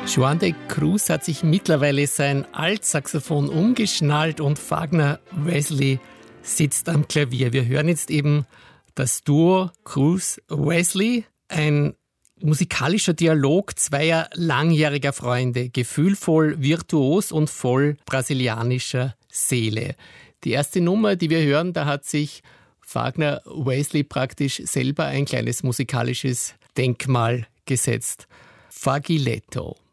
Juan de Cruz hat sich mittlerweile sein Altsaxophon umgeschnallt und Wagner Wesley sitzt am Klavier. Wir hören jetzt eben das Duo Cruz-Wesley, ein musikalischer Dialog zweier langjähriger Freunde, gefühlvoll, virtuos und voll brasilianischer Seele. Die erste Nummer, die wir hören, da hat sich Wagner Wesley praktisch selber ein kleines musikalisches Denkmal gesetzt. Fagiletto.